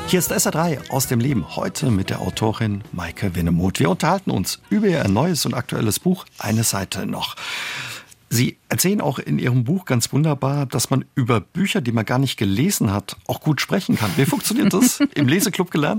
Hier ist SR3 aus dem Leben, heute mit der Autorin Maike Winnemuth. Wir unterhalten uns über ihr neues und aktuelles Buch Eine Seite noch. Sie erzählen auch in Ihrem Buch ganz wunderbar, dass man über Bücher, die man gar nicht gelesen hat, auch gut sprechen kann. Wie funktioniert das? Im Leseclub gelernt?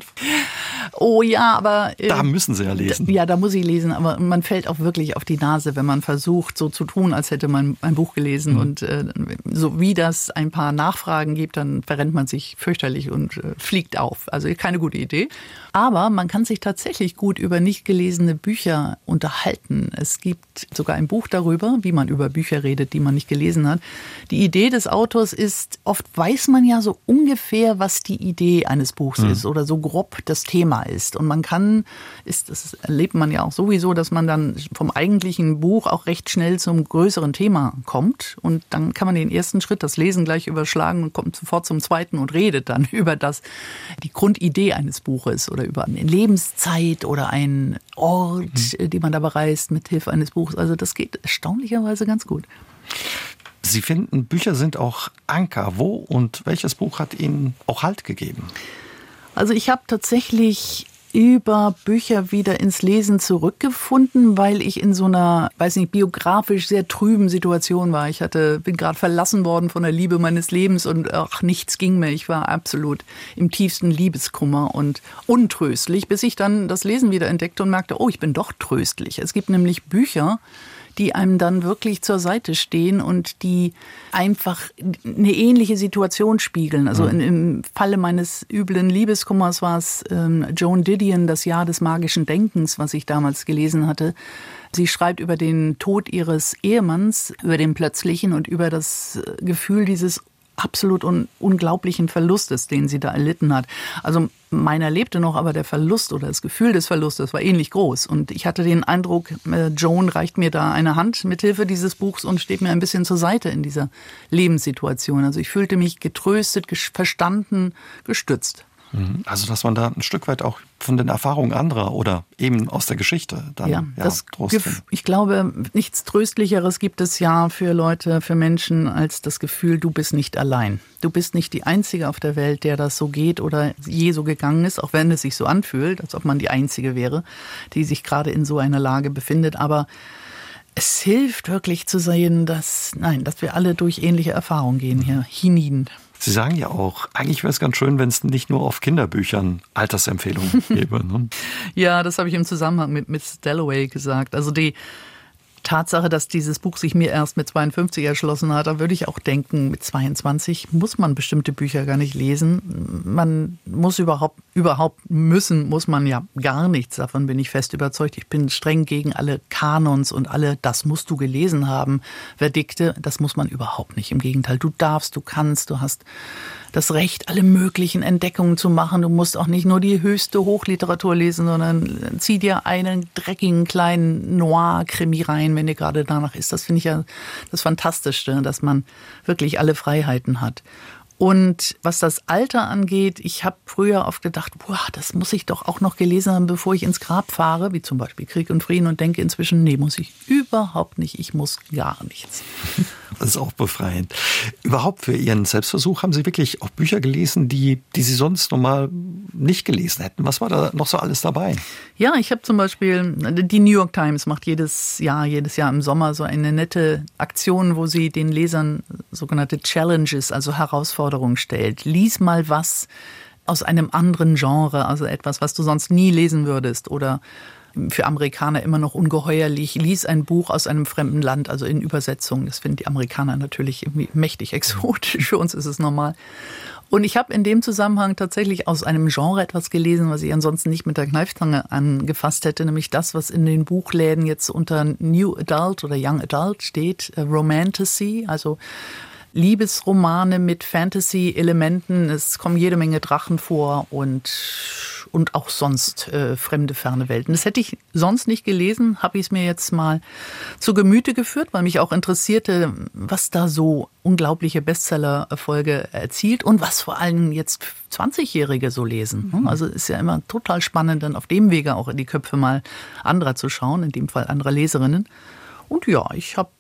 Oh ja, aber... Da müssen Sie ja lesen. Ja, da muss ich lesen, aber man fällt auch wirklich auf die Nase, wenn man versucht, so zu tun, als hätte man ein Buch gelesen. Und so wie das ein paar Nachfragen gibt, dann verrennt man sich fürchterlich und fliegt auf. Also keine gute Idee. Aber man kann sich tatsächlich gut über nicht gelesene Bücher unterhalten. Es gibt sogar ein Buch darüber, wie man über Bücher redet, die man nicht gelesen hat. Die Idee des Autors ist, oft weiß man ja so ungefähr, was die Idee eines Buchs ist oder so grob das Thema ist. Und man kann, das erlebt man ja auch sowieso, dass man dann vom eigentlichen Buch auch recht schnell zum größeren Thema kommt. Und dann kann man den ersten Schritt, das Lesen, gleich überschlagen und kommt sofort zum zweiten und redet dann über die Grundidee eines Buches oder über eine Lebenszeit oder einen Ort, den man da bereist mit Hilfe eines Buchs. Also das geht erstaunlicherweise ganz gut. Sie finden, Bücher sind auch Anker. Wo und welches Buch hat Ihnen auch Halt gegeben? Also ich habe tatsächlich über Bücher wieder ins Lesen zurückgefunden, weil ich in so einer, biografisch sehr trüben Situation war. Ich bin gerade verlassen worden von der Liebe meines Lebens und nichts ging mehr. Ich war absolut im tiefsten Liebeskummer und untröstlich, bis ich dann das Lesen wieder entdeckte und merkte, ich bin doch tröstlich. Es gibt nämlich Bücher, die einem dann wirklich zur Seite stehen und die einfach eine ähnliche Situation spiegeln. Also im Falle meines üblen Liebeskummers war es Joan Didion, Das Jahr des magischen Denkens, was ich damals gelesen hatte. Sie schreibt über den Tod ihres Ehemanns, über den plötzlichen und über das Gefühl dieses absolut unglaublichen Verlustes, den sie da erlitten hat. Also meiner lebte noch, aber der Verlust oder das Gefühl des Verlustes war ähnlich groß. Und ich hatte den Eindruck, Joan reicht mir da eine Hand mithilfe dieses Buchs und steht mir ein bisschen zur Seite in dieser Lebenssituation. Also ich fühlte mich getröstet, verstanden, gestützt. Also dass man da ein Stück weit auch von den Erfahrungen anderer oder eben aus der Geschichte dann Trost findet. Ich glaube, nichts Tröstlicheres gibt es ja für Leute, für Menschen, als das Gefühl, du bist nicht allein. Du bist nicht die Einzige auf der Welt, der das so geht oder je so gegangen ist, auch wenn es sich so anfühlt, als ob man die Einzige wäre, die sich gerade in so einer Lage befindet. Aber es hilft wirklich zu sehen, dass wir alle durch ähnliche Erfahrungen gehen hier hinein. Sie sagen ja auch, eigentlich wäre es ganz schön, wenn es nicht nur auf Kinderbüchern Altersempfehlungen gäbe. Ne? Ja, das habe ich im Zusammenhang mit Miss Dalloway gesagt. Also die Tatsache, dass dieses Buch sich mir erst mit 52 erschlossen hat, da würde ich auch denken, mit 22 muss man bestimmte Bücher gar nicht lesen. Man muss muss man ja gar nichts. Davon bin ich fest überzeugt. Ich bin streng gegen alle Kanons und alle, das musst du gelesen haben, Verdikte. Das muss man überhaupt nicht. Im Gegenteil, du darfst, du kannst, du hast das Recht, alle möglichen Entdeckungen zu machen. Du musst auch nicht nur die höchste Hochliteratur lesen, sondern zieh dir einen dreckigen kleinen Noir-Krimi rein, wenn dir gerade danach ist. Das finde ich ja das Fantastischste, dass man wirklich alle Freiheiten hat. Und was das Alter angeht, ich habe früher oft gedacht, das muss ich doch auch noch gelesen haben, bevor ich ins Grab fahre, wie zum Beispiel Krieg und Frieden, und denke inzwischen, nee, muss ich überhaupt nicht, ich muss gar nichts. Das ist auch befreiend. Überhaupt für Ihren Selbstversuch haben Sie wirklich auch Bücher gelesen, die Sie sonst normal nicht gelesen hätten. Was war da noch so alles dabei? Ja, ich habe zum Beispiel, die New York Times macht jedes Jahr im Sommer so eine nette Aktion, wo sie den Lesern sogenannte Challenges, also Herausforderungen stellt. Lies mal was aus einem anderen Genre, also etwas, was du sonst nie lesen würdest, oder für Amerikaner immer noch ungeheuerlich, lies ein Buch aus einem fremden Land, also in Übersetzung. Das finden die Amerikaner natürlich irgendwie mächtig exotisch. Für uns ist es normal. Und ich habe in dem Zusammenhang tatsächlich aus einem Genre etwas gelesen, was ich ansonsten nicht mit der Kneifzange angefasst hätte, nämlich das, was in den Buchläden jetzt unter New Adult oder Young Adult steht, Romantasy, also Liebesromane mit Fantasy-Elementen. Es kommen jede Menge Drachen vor und auch sonst fremde, ferne Welten. Das hätte ich sonst nicht gelesen, habe ich es mir jetzt mal zu Gemüte geführt, weil mich auch interessierte, was da so unglaubliche Bestseller-Erfolge erzielt und was vor allem jetzt 20-Jährige so lesen. Also ist ja immer total spannend, dann auf dem Wege auch in die Köpfe mal anderer zu schauen, in dem Fall anderer Leserinnen. Und ja, ich habe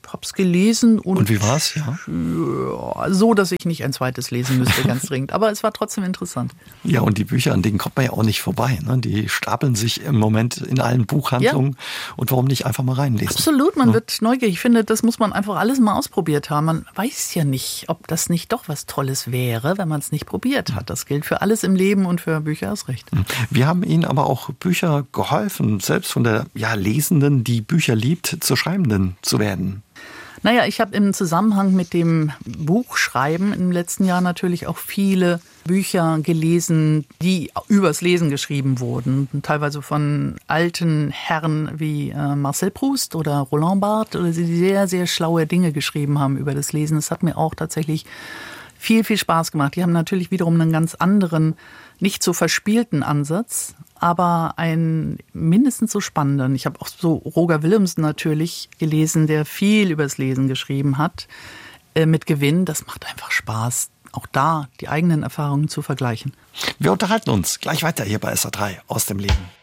habe es gelesen. Und wie war's? Ja. So, dass ich nicht ein zweites lesen müsste, ganz dringend. Aber es war trotzdem interessant. Ja, und die Bücher, an denen kommt man ja auch nicht vorbei. Ne? Die stapeln sich im Moment in allen Buchhandlungen. Ja. Und warum nicht einfach mal reinlesen? Absolut, man wird neugierig. Ich finde, das muss man einfach alles mal ausprobiert haben. Man weiß ja nicht, ob das nicht doch was Tolles wäre, wenn man es nicht probiert hat. Das gilt für alles im Leben und für Bücher erst recht. Wir haben Ihnen aber auch Bücher geholfen, selbst von der Lesenden, die Bücher liebt, zur Schreibenden zu werden. Naja, ich habe im Zusammenhang mit dem Buchschreiben im letzten Jahr natürlich auch viele Bücher gelesen, die übers Lesen geschrieben wurden. Teilweise von alten Herren wie Marcel Proust oder Roland Barthes, die sehr, sehr schlaue Dinge geschrieben haben über das Lesen. Das hat mir auch tatsächlich viel, viel Spaß gemacht. Die haben natürlich wiederum einen ganz anderen, nicht so verspielten Ansatz, aber einen mindestens so spannenden. Ich habe auch so Roger Willemsen natürlich gelesen, der viel übers Lesen geschrieben hat, mit Gewinn. Das macht einfach Spaß, auch da die eigenen Erfahrungen zu vergleichen. Wir unterhalten uns gleich weiter hier bei SA3 aus dem Leben.